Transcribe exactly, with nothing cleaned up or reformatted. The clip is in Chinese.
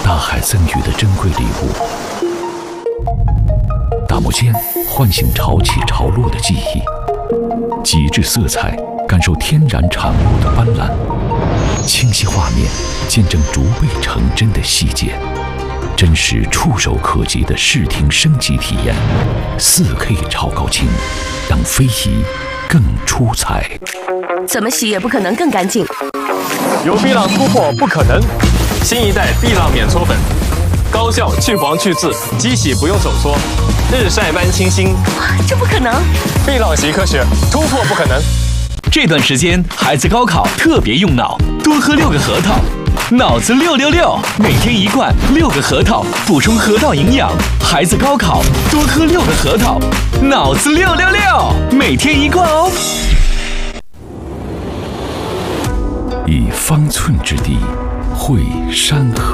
大海赠予的珍贵礼物。打磨间唤醒潮起潮落的记忆，极致色彩感受天然产物的斑斓，清晰画面见证竹贝成真的细节，真实触手可及的视听升级体验， 四 K 超高清，让非遗更出彩。 怎么洗也不可能更干净。 有碧浪突破不可能，新一代碧浪免搓粉，高效去黄去渍，机洗不用手搓，日晒般清新。 这不可能！ 碧浪习科学，突破不可能。 这段时间孩子高考特别用脑，多喝六个核桃，脑子六六六，每天一罐六个核桃，补充核桃营养。孩子高考多喝六个核桃，脑子六六六，每天一罐哦。 以方寸之地绘山河。